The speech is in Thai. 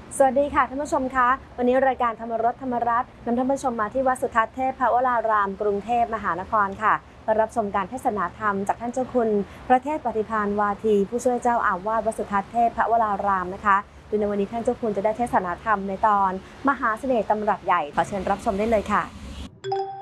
สวัสดีค่ะท่านผู้ชมคะวันนี้รายการธรรมรสธรรมรัตน์นำท่านผู้ชมมาที่วัดสุทัศน์เทพวรารามกรุงเทพมหานครค่ะเพื่อรับชมการเทศนาธรรมจากท่านเจ้าคุณพระเทพปฏิภาณวาทีผู้ช่วยเจ้าอาวาสวัดสุทัศน์เทพวรารามนะคะโดยในวันนี้ท่านเจ้าคุณจะได้เทศนาธรรมในตอนมหาเสน่ห์ตำรับใหญ่ขอเชิญรับชมได้เลยค่ะ